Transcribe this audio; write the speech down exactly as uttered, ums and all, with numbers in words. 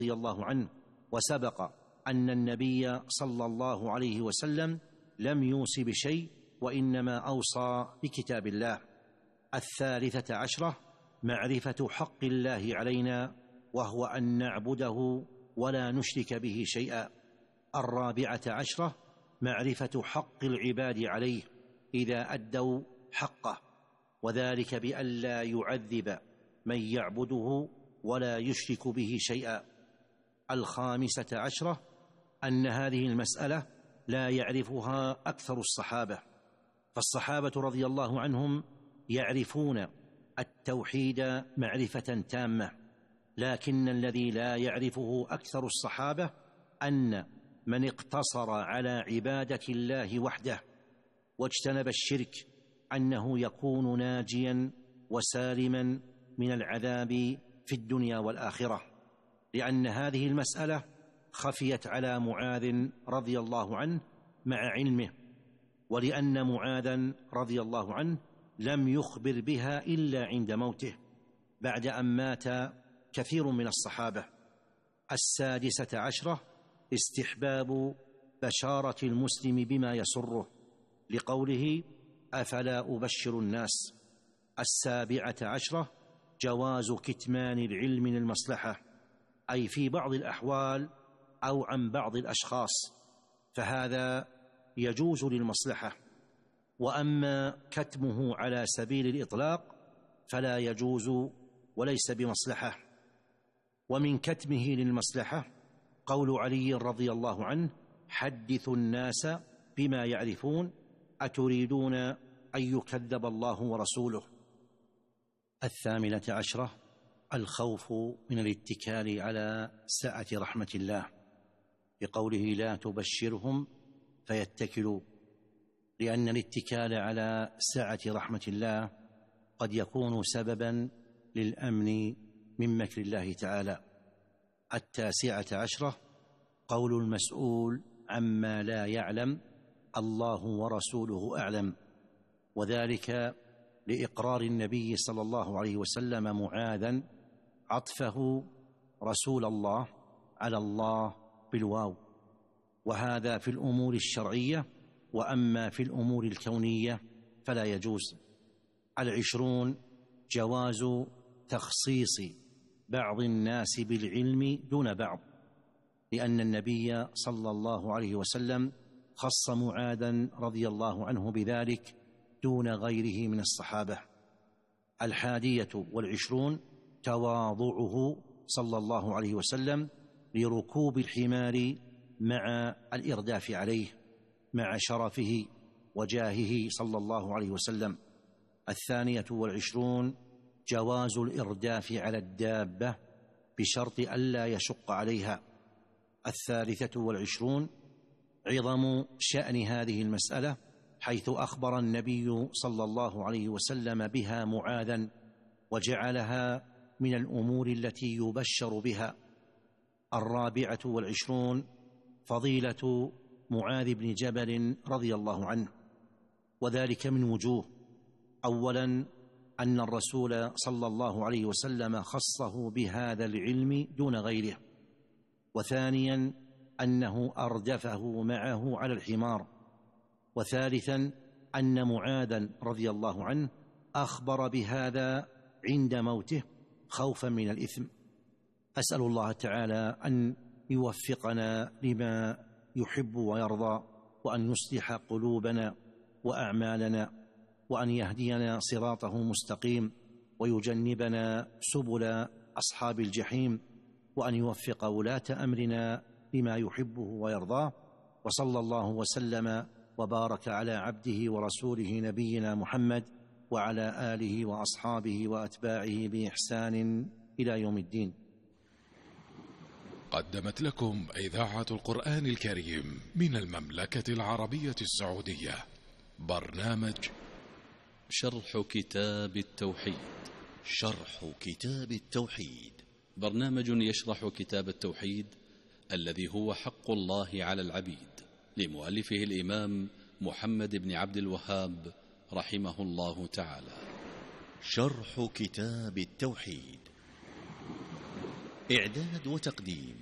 رضي الله عنه. وسبق أن النبي صلى الله عليه وسلم لم يوص بشيء، وإنما أوصى بكتاب الله. الثالثة عشرة معرفة حق الله علينا، وهو أن نعبده ولا نشرك به شيئا. الرابعة عشرة معرفة حق العباد عليه إذا أدوا حقه، وذلك بأن لا يعذب من يعبده ولا يشرك به شيئا. الخامسة عشرة أن هذه المسألة لا يعرفها أكثر الصحابة، فالصحابة رضي الله عنهم يعرفون التوحيد معرفة تامة، لكن الذي لا يعرفه أكثر الصحابة أن من اقتصر على عبادة الله وحده واجتنب الشرك أنه يكون ناجيا وسالما من العذاب في الدنيا والآخرة، لأن هذه المسألة خفيت على معاذ رضي الله عنه مع علمه، ولأن معاذا رضي الله عنه لم يخبر بها إلا عند موته بعد أن مات كثير من الصحابة. السادسة عشرة استحباب بشارة المسلم بما يسره، لقوله أفلا أبشر الناس. السابعة عشرة جواز كتمان العلم للمصلحة، أي في بعض الأحوال أو عن بعض الأشخاص، فهذا يجوز للمصلحة. وأما كتمه على سبيل الإطلاق فلا يجوز وليس بمصلحة. ومن كتمه للمصلحة قول علي رضي الله عنه حدثوا الناس بما يعرفون أتريدون أن يكذب الله ورسوله. الثامنة عشرة الخوف من الاتكال على سعة رحمة الله، بقوله لا تبشرهم فيتكلوا، لأن الاتكال على سعة رحمة الله قد يكون سببا للأمن من مكر الله تعالى. التاسعة عشرة قول المسؤول عما لا يعلم الله ورسوله أعلم، وذلك لإقرار النبي صلى الله عليه وسلم معاذا عطفه رسول الله على الله بالواو، وهذا في الأمور الشرعية، وأما في الأمور الكونية فلا يجوز. العشرون جواز تخصيص بعض الناس بالعلم دون بعض، لأن النبي صلى الله عليه وسلم خص معاذا رضي الله عنه بذلك دون غيره من الصحابة. الحادية والعشرون تواضعه صلى الله عليه وسلم لركوب الحمار مع الإرداف عليه مع شرفه وجاهه صلى الله عليه وسلم. الثانية والعشرون جواز الإرداف على الدابة بشرط ألا يشق عليها. الثالثة والعشرون عظم شأن هذه المسألة، حيث أخبر النبي صلى الله عليه وسلم بها معاذا وجعلها من الأمور التي يبشر بها. الرابعة والعشرون فضيلة معاذ بن جبل رضي الله عنه، وذلك من وجوه: أولا أن الرسول صلى الله عليه وسلم خصه بهذا العلم دون غيره، وثانيا أنه أردفه معه على الحمار، وثالثا أن معاذا رضي الله عنه أخبر بهذا عند موته خوفا من الإثم. أسأل الله تعالى أن يوفقنا لما يحب ويرضى، وأن يصلح قلوبنا وأعمالنا، وأن يهدينا صراطه مستقيم، ويجنبنا سبل أصحاب الجحيم، وأن يوفق ولاة أمرنا لما يحبه ويرضاه. وصلى الله وسلم وبارك على عبده ورسوله نبينا محمد وعلى آله وأصحابه وأتباعه بإحسان إلى يوم الدين. قدمت لكم إذاعة القرآن الكريم من المملكة العربية السعودية برنامج شرح كتاب التوحيد. شرح كتاب التوحيد برنامج يشرح كتاب التوحيد الذي هو حق الله على العبيد، لمؤلفه الإمام محمد بن عبد الوهاب رحمه الله تعالى. شرح كتاب التوحيد. إعداد وتقديم